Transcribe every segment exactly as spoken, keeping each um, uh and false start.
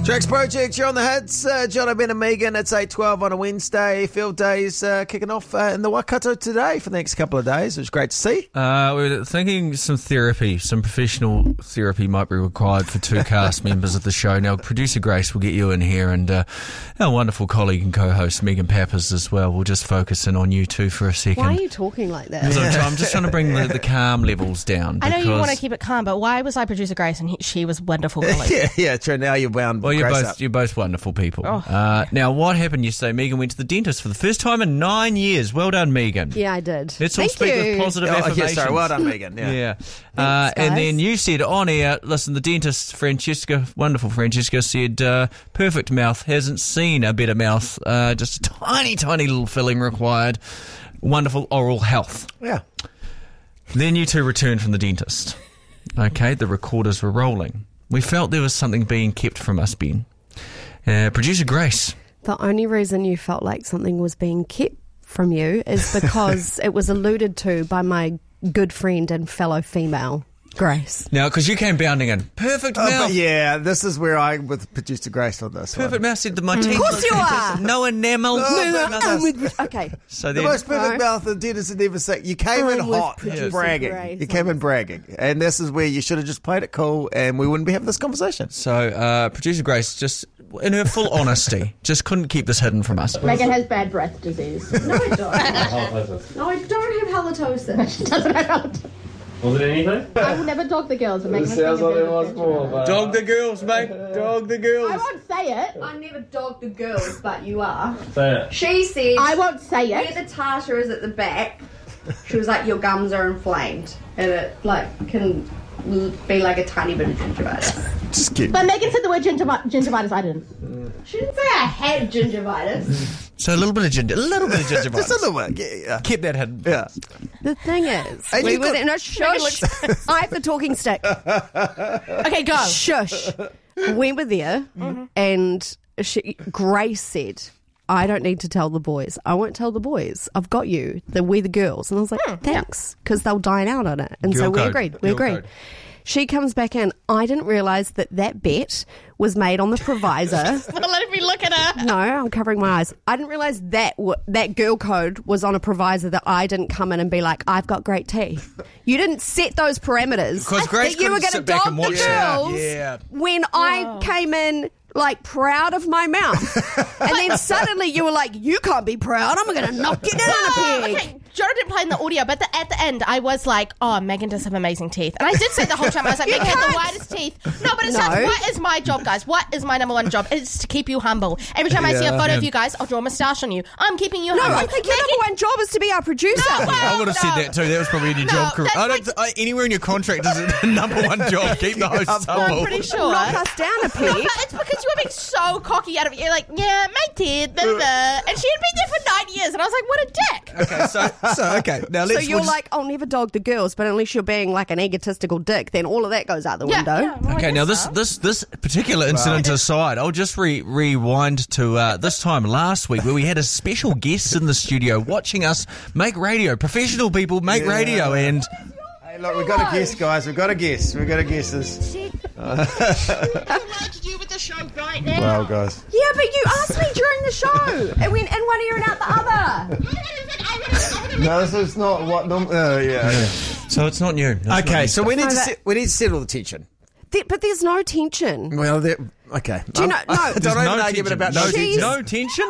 Tracks Project, you're on the hits. Uh, John Ben and Megan, it's eight twelve on a Wednesday. Field days uh, kicking off uh, in the Waikato today for the next couple of days. It was great to see. Uh, we were thinking some therapy, some professional therapy might be required for two cast members of the show. Now, producer Grace will get you in here, and uh, our wonderful colleague and co-host Megan Pappas as well. We'll just focus in on you two for a second. Why are you talking like that? I'm, trying, I'm just trying to bring the, the calm levels down. I know you want to keep it calm, but why was I producer Grace and he, she was wonderful colleague? yeah, yeah, true. Now you're bound. Well, you're Grace both up. you're both wonderful people. Oh. Uh, now, what happened yesterday? Megan went to the dentist for the first time in nine years. Well done, Megan. Yeah, I did. Let's all Thank speak you. with positive Oh, yeah, affirmations. sorry, well done, Megan. Yeah. Yeah. Uh, Thanks, and guys. then you said on air, listen, the dentist, Francesca, wonderful Francesca, said uh, perfect mouth, hasn't seen a better mouth, uh, just a tiny, tiny little filling required. Wonderful oral health. Yeah. Then you two returned from the dentist. Okay, the recorders were rolling. We felt there was something being kept from us, Ben. Uh, producer Grace. The only reason you felt like something was being kept from you is because it was alluded to by my good friend and fellow female, Grace. Now, because you came bounding in. Perfect Oh, mouth. but yeah, this is where I with producer Grace on this. Perfect one. mouth said that my teeth. Of course you are. No enamel. No, no, nothing. Okay. So The then, most perfect No. mouth the dentist had ever seen. You came in I'm with hot, producer bragging. Grace You came on in bragging, and this is where you should have just played it cool, and we wouldn't be having this conversation. so uh, producer Grace, just in her full honesty, just couldn't keep this hidden from us. Megan has bad breath disease. No, I don't. No, I don't have halitosis. She doesn't have halitosis. Was it anything? I will never dog the girls. And Megan Sounds like it was it more, but... Dog the girls, mate. Dog the I girls. won't say it. I never dogged the girls, but you are. Say it. She said, I won't say where it. the tartar is at the back, she was like, your gums are inflamed. And it, like, can l- be like a tiny bit of gingivitis. Just kidding. But Megan said the word gingiv- gingivitis. I didn't. She didn't say I had gingivitis. So a little bit of ginger, a little bit of Just a gingivitis. little bit. Yeah, yeah. Keep that hidden. Yeah. The thing is, And we you were got- in a shush. I have the talking stick. Okay, go. Shush. We were there, and she, Grace said, I don't need to tell the boys. I won't tell the boys. I've got you. The, we're the girls. And I was like, thanks, because they'll dine out on it. And Girl so we code. agreed. We Girl agreed. code. She comes back in. I didn't realise that that bet was made on the provisor. Well, let me look at her. No, I'm covering my eyes. I didn't realise that w- that girl code was on a provisor that I didn't come in and be like, I've got great teeth. You didn't set those parameters. Because Grace that you were couldn't going to sit back dog and the watch it. girls Yeah. when I came in like proud of my mouth. And then suddenly you were like, you can't be proud. I'm going to knock you down a peg. Okay, Jonah didn't play in the audio, but the, at the end, I was like, oh, Megan does have amazing teeth. And I did say the whole time, I was like, Megan has the widest teeth. No, but it No. sounds, what is my job, guys? What is my number one job? It's to keep you humble. Every time I see a Yeah. photo Yeah. of you guys, I'll draw a moustache on you. I'm keeping you No, humble. I think your Megan- number one job is to be our producer. No, well, I would have said no. that too. That was probably in your No, job career. that's I don't. like- Th- I, anywhere in your contract is a number one job. Keep the hosts I'm humble. pretty sure. Knock us down a No, peg. but it's because you were being so cocky out of it. You're like, yeah, my teeth, blah, blah, blah. And she had been there for nine years, and I was like, what a dick. Okay, so so okay. Now let's. So you're we'll just- like, I'll never dog the girls, but unless you're being like an egotistical dick, then all of that goes out the Yeah, window. yeah, well, I Okay, guess now this so. this this particular incident aside, I'll just re- rewind to uh, this time last week where we had a special guest in the studio watching us make radio. Professional people make Yeah. radio, and Hey, look, we've got a guess, guys. We've got a guess. We've got a guess. This. to do with the show right now. Well, guys. Yeah, but you asked me during the show. It went in one ear and out the other. No, this is not what. Norm- uh, yeah. yeah. so it's not new. It's not Okay, new so stuff. we need No, to that- se- we need to settle the tension. There- but there's no tension. Well, there- okay. Do you know- no. I There's don't have no an argument tension. about no, no She's- tension. no tension.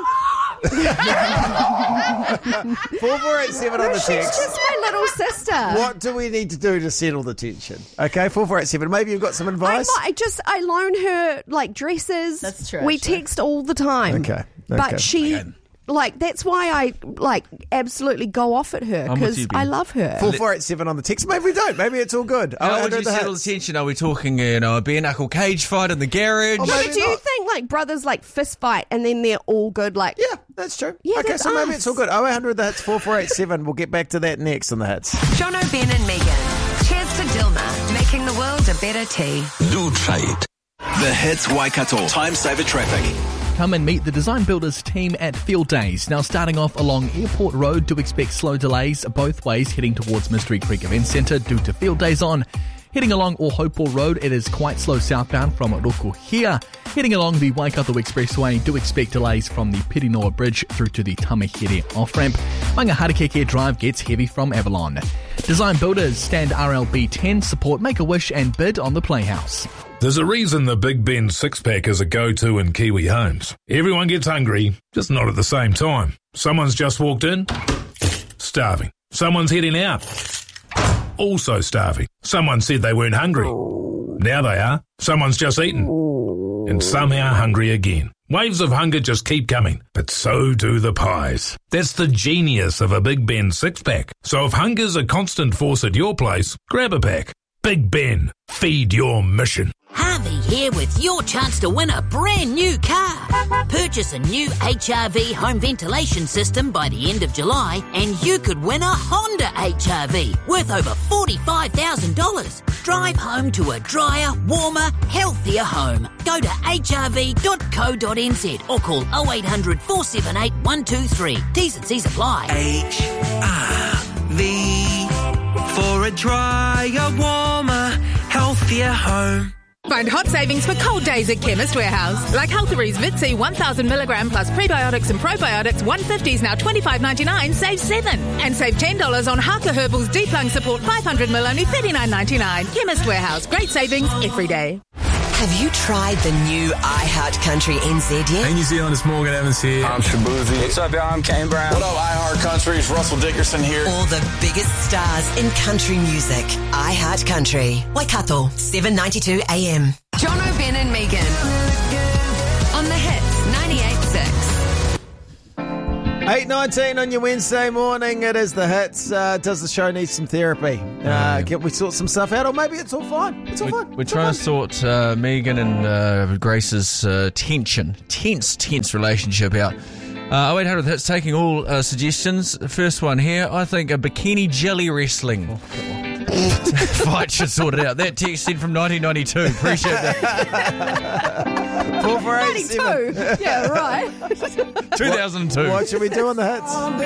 Four four eight seven on the She's text. just my little sister. What do we need to do to settle the tension? Okay, four four eight seven. Maybe you've got some I, advice. I just I loan her like dresses. That's true, We actually. text all the time. Okay, okay. But she Okay. like that's why I like absolutely go off at her I'm with because you, Ben. I love her. Four four eight seven on the text. Maybe we don't. Maybe it's all good. How Oh, would you the settle the hits. tension? Are we talking, you know, a bare knuckle cage fight in the garage? Oh, No, maybe but do you not. think like brothers like fist fight and then they're all good? Like Yeah, that's true. Yeah, okay, that's so maybe us. it's all good. oh eight hundred the hits, four four eight seven. We'll get back to that next on the hits. Jono, Ben and Megan. Cheers to Dilma, making the world a better tea. New trade. The Hits Waikato Time Saver Traffic. Come and meet the Design Builders team at Field Days. Now starting off along Airport Road, to expect slow delays both ways heading towards Mystery Creek Event Centre due to Field Days on. Heading along Ohopō Road, it is quite slow southbound from Rokohia. Heading along the Waikato Expressway, do expect delays from the Pirinoa Bridge through to the Tamahere off-ramp. Mangaharakeke Drive gets heavy from Avalon. Design builders stand R L B ten, support Make-A-Wish and bid on the Playhouse. There's a reason the Big Ben six-pack is a go-to in Kiwi homes. Everyone gets hungry, just not at the same time. Someone's just walked in, starving. Someone's heading out, also starving. Someone said they weren't hungry. Now they are. Someone's just eaten, and somehow hungry again. Waves of hunger just keep coming, but so do the pies. That's the genius of a Big Ben six-pack. So if hunger's a constant force at your place, grab a pack. Big Ben, feed your mission. Harvey here with your chance to win a brand new car. Purchase a new H R V home ventilation system by the end of July and you could win a Honda H R V worth over forty-five thousand dollars. Drive home to a drier, warmer, healthier home. Go to h r v dot co dot n z or call oh eight hundred, four seven eight, one two three. T's and C's apply. H R V for a drier, warmer, healthier home. Find hot savings for cold days at Chemist Warehouse. Like Healthary's Vitsi one thousand milligram plus prebiotics and probiotics one fifties now twenty-five ninety-nine, save seven. And save ten dollars on Haka Herbal's Deep Lung Support five hundred mil only thirty-nine ninety-nine. Chemist Warehouse. Great savings every day. Have you tried the new iHeart Country N Z yet? Hey New Zealand, it's Morgan Evans here. I'm Shabuzi. What's up, y'all? I'm Kane Brown. What up, iHeart Country? It's Russell Dickerson here. All the biggest stars in country music. iHeart Country. Waikato, seven ninety-two A M. John O'Ben and Megan on the Hits ninety-eight six. eight nineteen on your Wednesday morning. It is the Hits. Uh, does the show need some therapy? Uh, can we sort some stuff out? Or maybe it's all fine. It's all we're, fine. We're it's trying all to sort uh, Megan and uh, Grace's uh, tension, tense, tense relationship out. Uh, oh eight hundred Hits taking all uh, suggestions. First one here. I think a bikini jelly wrestling fight should sort it out. That text sent from nineteen ninety-two. Appreciate that. Four for eight, ninety-two. Yeah, right. two thousand two. What, what should we do on the Hits?